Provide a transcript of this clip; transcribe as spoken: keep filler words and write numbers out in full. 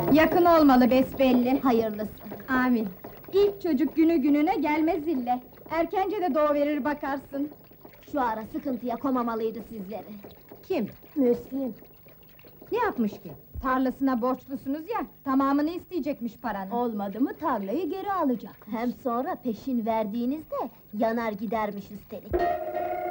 Yakın olmalı besbelli. Hayırlısı. Amin. İlk çocuk günü gününe gelmez ille. Erkence de doğuverir bakarsın. Şu ara sıkıntıya komamalıydı sizleri. Kim? Müslüm. Ne yapmış ki? Tarlasına borçlusunuz ya, tamamını isteyecekmiş paranın. Olmadı mı tarlayı geri alacak. Hem sonra peşin verdiğinizde yanar gidermiş üstelik.